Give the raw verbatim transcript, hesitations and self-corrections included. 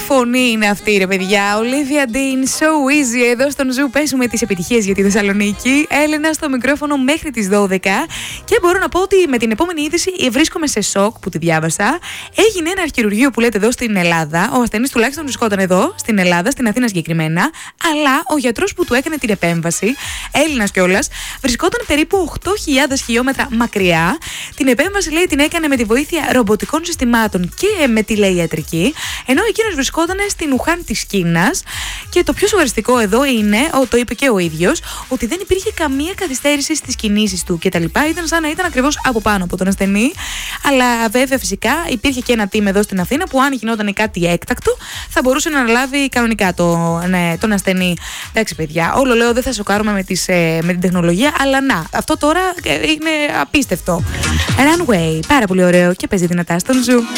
φωνή είναι αυτή, ρε παιδιά. Olivia Dean, So Easy. Εδώ στον Ζου πέσουμε τις επιτυχίες για τη Θεσσαλονίκη. Έλενα στο μικρόφωνο μέχρι τις δώδεκα. Και μπορώ να πω ότι με την επόμενη είδηση βρίσκομαι σε σοκ που τη διάβασα. Έγινε ένα αρχιουργείο που λέτε εδώ στην Ελλάδα. Ο ασθενής τουλάχιστον βρισκόταν εδώ, στην Ελλάδα, στην Αθήνα συγκεκριμένα. Αλλά ο γιατρός που του έκανε την επέμβαση, Έλληνας κιόλας, βρισκόταν περίπου οκτώ χιλιάδες χιλιόμετρα μακριά. Την επέμβαση, λέει, την έκανε με τη βοήθεια ρομποτικών συστημάτων και με τηλεϊατρική, ενώ εκείνος βρισκόταν στην Ουχάν της Κίνας. Και το πιο σοβαριστικό εδώ είναι, το είπε και ο ίδιος, ότι δεν υπήρχε καμία καθυστέρηση στις κινήσεις του κτλ. Ήταν σαν να ήταν ακριβώς από πάνω από τον ασθενή. Αλλά βέβαια, φυσικά, υπήρχε και ένα team εδώ στην Αθήνα που, αν γινόταν κάτι έκτακτο, θα μπορούσε να αναλάβει κανονικά το, ναι, τον ασθενή. Εντάξει, παιδιά, όλο λέω δεν θα σοκάρουμε με, τις, με την τεχνολογία, αλλά να, αυτό τώρα είναι απίστευτο. Runway, πάρα πολύ ωραίο και παίζει δυνατά στον Ζου.